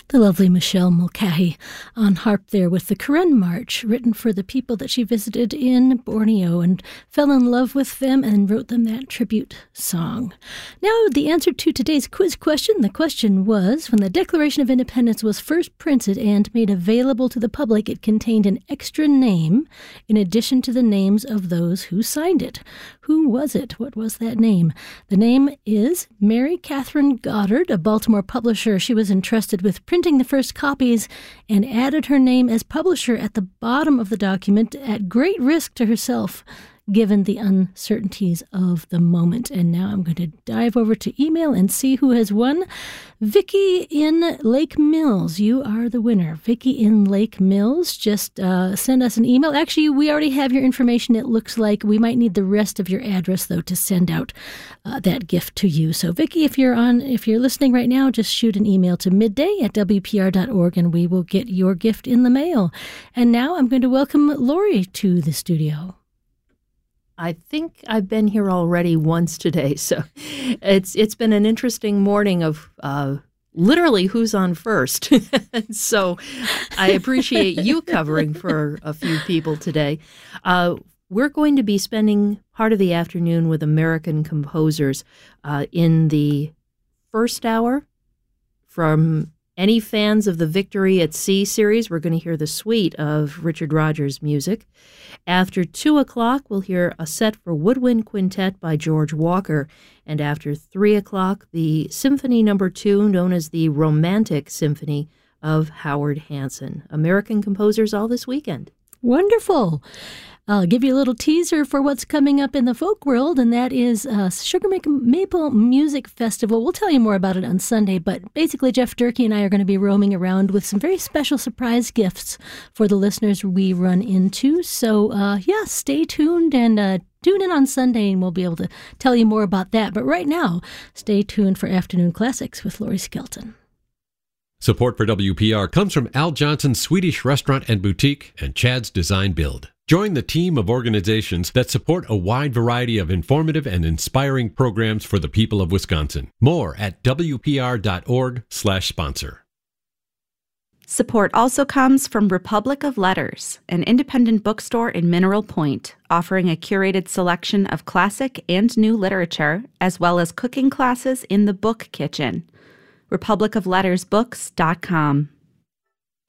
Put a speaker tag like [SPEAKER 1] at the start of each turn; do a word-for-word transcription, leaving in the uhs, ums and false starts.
[SPEAKER 1] The lovely Michelle Mulcahy on harp there with the Karen March, written for the people that she visited in Borneo and fell in love with them and wrote them that tribute song. Now, the answer to today's quiz question. The question was, when the Declaration of Independence was first printed and made available to the public, it contained an extra name in addition to the names of those who signed it. Who was it? What was that name? The name is Mary Catherine Goddard, a Baltimore publisher. She was entrusted with printing the first copies and added her name as publisher at the bottom of the document at great risk to herself, given the uncertainties of the moment. And now I'm going to dive over to email and see who has won. Vicky in Lake Mills, you are the winner. Vicky in Lake Mills, just uh, send us an email. Actually, we already have your information. It looks like we might need the rest of your address, though, to send out uh, that gift to you. So, Vicky, if you're on, if you're listening right now, just shoot an email to midday at w p r dot org, and we will get your gift in the mail. And now I'm going to welcome Lori to the studio.
[SPEAKER 2] I think I've been here already once today, so it's it's been an interesting morning of uh, literally who's on first. So I appreciate you covering for a few people today. Uh, we're going to be spending part of the afternoon with American composers uh, in the first hour. From any fans of the Victory at Sea series, we're going to hear the suite of Richard Rodgers' music. After two o'clock, we'll hear a set for woodwind quintet by George Walker. And after three o'clock, the Symphony Number Two, known as the Romantic Symphony of Howard Hanson. American composers all this weekend.
[SPEAKER 1] Wonderful. I'll give you a little teaser for what's coming up in the folk world, and that is uh, Sugar Maple Music Festival. We'll tell you more about it on Sunday, but basically Jeff Durkee and I are going to be roaming around with some very special surprise gifts for the listeners we run into. So, uh, yeah, stay tuned and uh, tune in on Sunday, and we'll be able to tell you more about that. But right now, stay tuned for Afternoon Classics with Lori Skelton.
[SPEAKER 3] Support for W P R comes from Al Johnson's Swedish Restaurant and Boutique and Chad's Design Build. Join the team of organizations that support a wide variety of informative and inspiring programs for the people of Wisconsin. More at w p r dot org slash sponsor.
[SPEAKER 4] Support also comes from Republic of Letters, an independent bookstore in Mineral Point, offering a curated selection of classic and new literature, as well as cooking classes in the book kitchen. republic of letters books dot com.